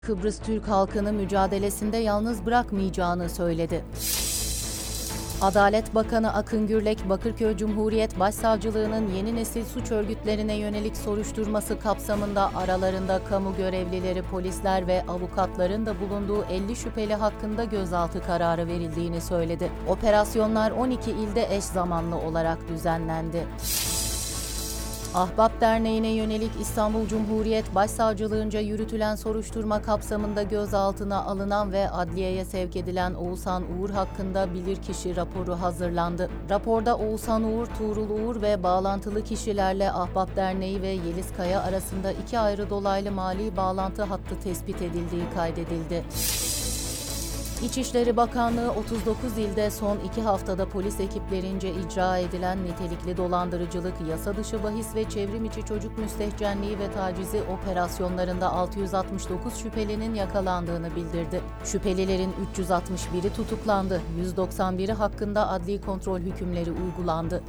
Kıbrıs Türk halkını mücadelesinde yalnız bırakmayacağını söyledi. Adalet Bakanı Akın Gürlek, Bakırköy Cumhuriyet Başsavcılığı'nın yeni nesil suç örgütlerine yönelik soruşturması kapsamında aralarında kamu görevlileri, polisler ve avukatların da bulunduğu 50 şüpheli hakkında gözaltı kararı verildiğini söyledi. Operasyonlar 12 ilde eş zamanlı olarak düzenlendi. Ahbap Derneği'ne yönelik İstanbul Cumhuriyet Başsavcılığınca yürütülen soruşturma kapsamında gözaltına alınan ve adliyeye sevk edilen Oğuzhan Uğur hakkında bilirkişi raporu hazırlandı. Raporda Oğuzhan Uğur, Tuğrul Uğur ve bağlantılı kişilerle Ahbap Derneği ve Yeliz Kaya arasında 2 ayrı dolaylı mali bağlantı hattı tespit edildiği kaydedildi. İçişleri Bakanlığı 39 ilde son 2 haftada polis ekiplerince icra edilen nitelikli dolandırıcılık, yasa dışı bahis ve çevrim içi çocuk müstehcenliği ve tacizi operasyonlarında 669 şüphelinin yakalandığını bildirdi. Şüphelilerin 361'i tutuklandı, 191'i hakkında adli kontrol hükümleri uygulandı.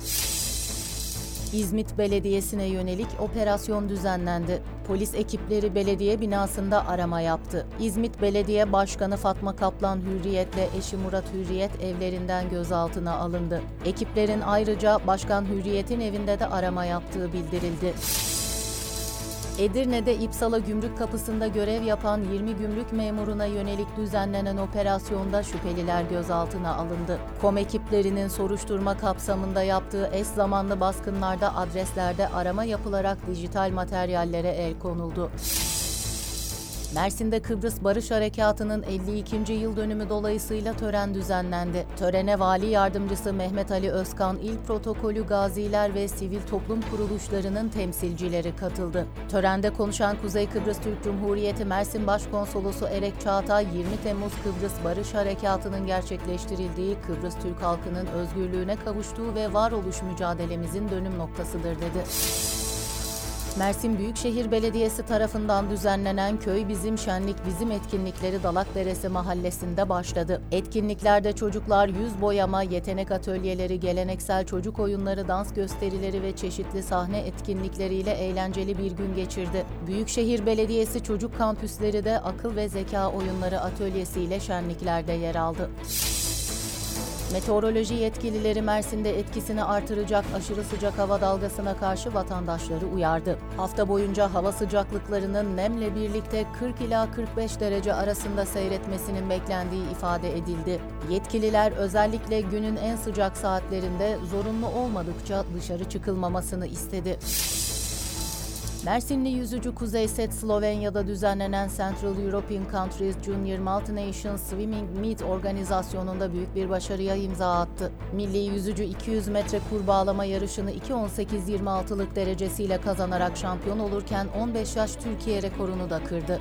İzmit Belediyesi'ne yönelik operasyon düzenlendi. Polis ekipleri belediye binasında arama yaptı. İzmit Belediye Başkanı Fatma Kaplan Hürriyet'le eşi Murat Hürriyet evlerinden gözaltına alındı. Ekiplerin ayrıca Başkan Hürriyet'in evinde de arama yaptığı bildirildi. Edirne'de İpsala Gümrük Kapısı'nda görev yapan 20 gümrük memuruna yönelik düzenlenen operasyonda şüpheliler gözaltına alındı. KOM ekiplerinin soruşturma kapsamında yaptığı eş zamanlı baskınlarda adreslerde arama yapılarak dijital materyallere el konuldu. Mersin'de Kıbrıs Barış Harekatı'nın 52. yıl dönümü dolayısıyla tören düzenlendi. Törene Vali Yardımcısı Mehmet Ali Özkan, İl Protokolü gaziler ve sivil toplum kuruluşlarının temsilcileri katıldı. Törende konuşan Kuzey Kıbrıs Türk Cumhuriyeti Mersin Başkonsolosu Erek Çağatay, 20 Temmuz Kıbrıs Barış Harekatı'nın gerçekleştirildiği, Kıbrıs Türk halkının özgürlüğüne kavuştuğu ve varoluş mücadelemizin dönüm noktasıdır dedi. Mersin Büyükşehir Belediyesi tarafından düzenlenen Köy Bizim Şenlik Bizim etkinlikleri Dalakderesi Mahallesi'nde başladı. Etkinliklerde çocuklar yüz boyama, yetenek atölyeleri, geleneksel çocuk oyunları, dans gösterileri ve çeşitli sahne etkinlikleriyle eğlenceli bir gün geçirdi. Büyükşehir Belediyesi çocuk kampüsleri de akıl ve zeka oyunları atölyesiyle şenliklerde yer aldı. Meteoroloji yetkilileri Mersin'de etkisini artıracak aşırı sıcak hava dalgasına karşı vatandaşları uyardı. Hafta boyunca hava sıcaklıklarının nemle birlikte 40 ila 45 derece arasında seyretmesinin beklendiği ifade edildi. Yetkililer özellikle günün en sıcak saatlerinde zorunlu olmadıkça dışarı çıkılmamasını istedi. Mersinli yüzücü Kuzey Set, Slovenya'da düzenlenen Central European Countries Junior Multi-Nations Swimming Meet organizasyonunda büyük bir başarıya imza attı. Milli yüzücü 200 metre kur bağlama yarışını 2.18.26'lık derecesiyle kazanarak şampiyon olurken 15 yaş Türkiye rekorunu da kırdı.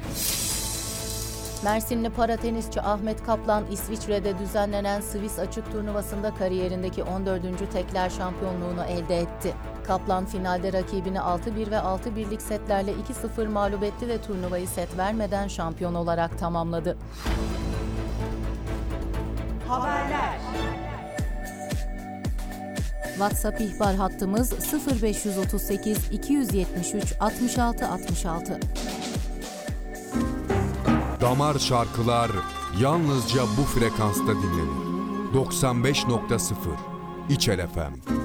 Mersinli paratenisçi Ahmet Kaplan, İsviçre'de düzenlenen Swiss Açık Turnuvası'nda kariyerindeki 14. tekler şampiyonluğunu elde etti. Kaplan finalde rakibini 6-1 ve 6-1'lik setlerle 2-0 mağlup etti ve turnuvayı set vermeden şampiyon olarak tamamladı. Haberler. WhatsApp ihbar hattımız 0538 273 66 66. Damar şarkılar yalnızca bu frekansta dinlenir. 95.0 İçel FM.